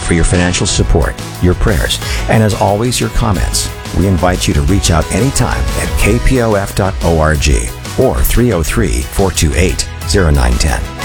for your financial support, your prayers, and as always, your comments. We invite you to reach out anytime at kpof.org or 303-428-0910.